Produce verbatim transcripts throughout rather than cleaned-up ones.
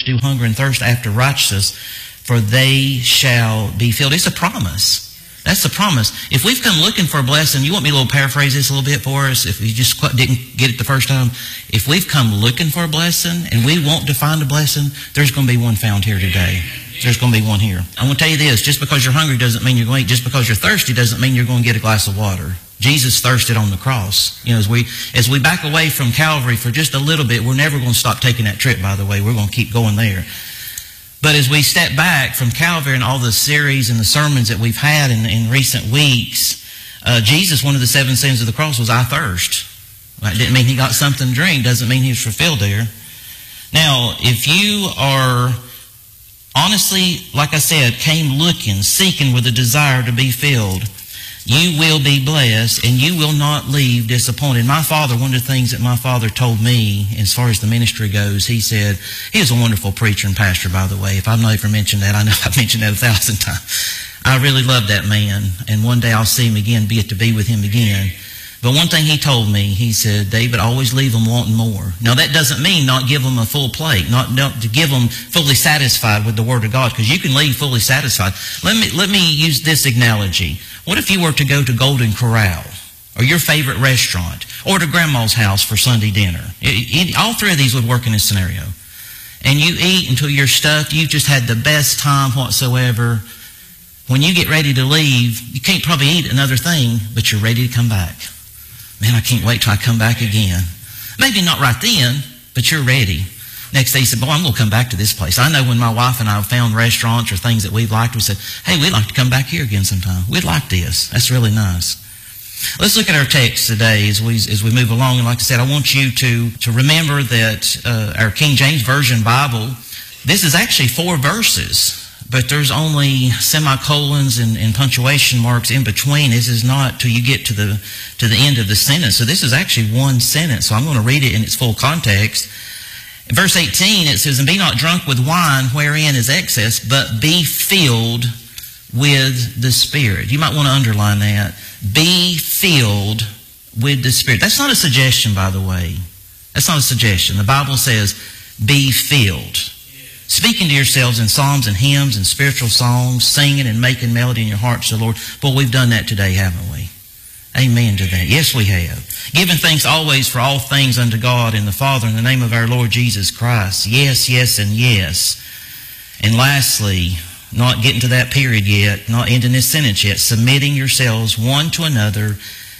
do hunger and thirst after righteousness, for they shall be filled. It's a promise. That's the promise. If we've come looking for a blessing, you want me to little paraphrase this a little bit for us? If you just didn't get it the first time. If we've come looking for a blessing and we want to find a blessing, there's going to be one found here today. There's going to be one here. I want to tell you this. Just because you're hungry doesn't mean you're going to eat. Just because you're thirsty doesn't mean you're going to get a glass of water. Jesus thirsted on the cross. You know, as we as we back away from Calvary for just a little bit, we're never going to stop taking that trip, by the way. We're going to keep going there. But as we step back from Calvary and all the series and the sermons that we've had in, in recent weeks, uh, Jesus, one of the seven sins of the cross was, I thirst. That didn't mean he got something to drink. Doesn't mean he was fulfilled there. Now, if you are honestly, like I said, came looking, seeking with a desire to be filled, you will be blessed and you will not leave disappointed. My father, one of the things that my father told me as far as the ministry goes, he said, he was a wonderful preacher and pastor, by the way. If I've not ever mentioned that, I know I've mentioned that a thousand times. I really love that man, and one day I'll see him again, be it to be with him again. But one thing he told me, he said, David, always leave them wanting more. Now that doesn't mean not give them a full plate, not, not to give them fully satisfied with the Word of God, because you can leave fully satisfied. Let me, let me use this analogy. What if you were to go to Golden Corral, or your favorite restaurant, or to Grandma's house for Sunday dinner? It, it, all three of these would work in this scenario. And you eat until you're stuffed, you've just had the best time whatsoever. When you get ready to leave, you can't probably eat another thing, but you're ready to come back. Man, I can't wait till I come back again. Maybe not right then, but you're ready. Next day you said, boy, I'm going to come back to this place. I know when my wife and I found restaurants or things that we've liked, we said, hey, we'd like to come back here again sometime. We'd like this. That's really nice. Let's look at our text today as we as we move along. And like I said, I want you to, to remember that uh, our King James Version Bible, this is actually four verses. But there's only semicolons and, and punctuation marks in between. This is not till you get to the to the end of the sentence. So this is actually one sentence. So I'm going to read it in its full context. In verse eighteen, it says, and be not drunk with wine wherein is excess, but be filled with the Spirit. You might want to underline that. Be filled with the Spirit. That's not a suggestion, by the way. That's not a suggestion. The Bible says, be filled. Speaking to yourselves in psalms and hymns and spiritual songs, singing and making melody in your hearts to the Lord. Boy, we've done that today, haven't we? Amen to that. Yes, we have. Giving thanks always for all things unto God and the Father in the name of our Lord Jesus Christ. Yes, yes, and yes. And lastly, not getting to that period yet, not ending this sentence yet, submitting yourselves one to another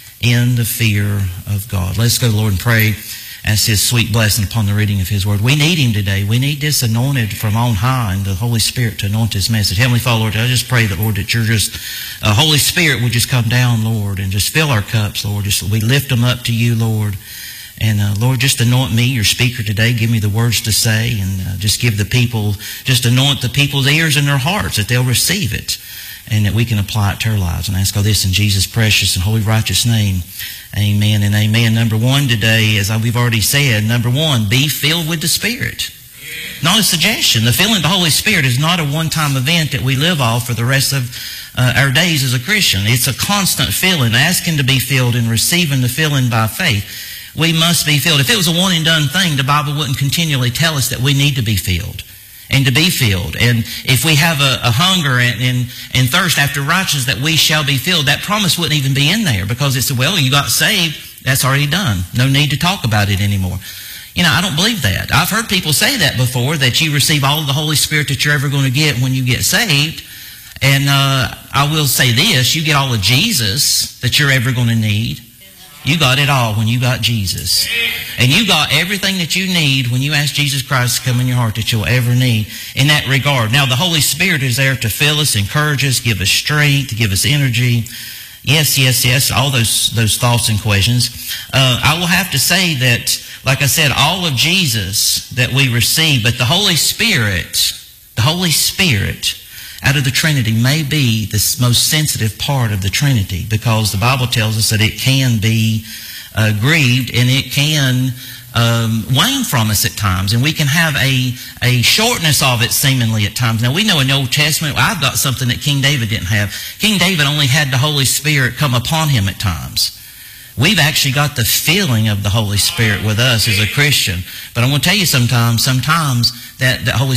in the fear of God. Let's go to the Lord and pray. Ask His sweet blessing upon the reading of His Word. We need Him today. We need this anointed from on high and the Holy Spirit to anoint this message. Heavenly Father, Lord, I just pray that, Lord, that Your just uh, Holy Spirit would just come down, Lord, and just fill our cups, Lord. Just we lift them up to You, Lord. And, uh, Lord, just anoint me, Your speaker today. Give me the words to say, and uh, just give the people, just anoint the people's ears and their hearts that they'll receive it and that we can apply it to our lives. And I ask all this in Jesus' precious and holy righteous name. Amen and amen. Number one today, as we've already said, number one, be filled with the Spirit. Not a suggestion. The filling of the Holy Spirit is not a one-time event that we live off for the rest of uh, our days as a Christian. It's a constant filling, asking to be filled and receiving the filling by faith. We must be filled. If it was a one-and-done thing, the Bible wouldn't continually tell us that we need to be filled and to be filled. And if we have a, a hunger and, and, and thirst after righteousness that we shall be filled, that promise wouldn't even be in there because it's, well, you got saved, that's already done. No need to talk about it anymore. You know, I don't believe that. I've heard people say that before, that you receive all of the Holy Spirit that you're ever going to get when you get saved. And uh, I will say this, you get all of Jesus that you're ever going to need. You got it all when you got Jesus. And you got everything that you need when you ask Jesus Christ to come in your heart that you'll ever need in that regard. Now, the Holy Spirit is there to fill us, encourage us, give us strength, give us energy. Yes, yes, yes, all those those thoughts and questions. Uh, I will have to say that, like I said, all of Jesus that we receive, but the Holy Spirit, the Holy Spirit out of the Trinity may be the most sensitive part of the Trinity, because the Bible tells us that it can be uh, grieved and it can um, wane from us at times, and we can have a, a shortness of it seemingly at times. Now we know in the Old Testament, I've got something that King David didn't have. King David only had the Holy Spirit come upon him at times. We've actually got the feeling of the Holy Spirit with us as a Christian. But I'm going to tell you sometimes, sometimes that the Holy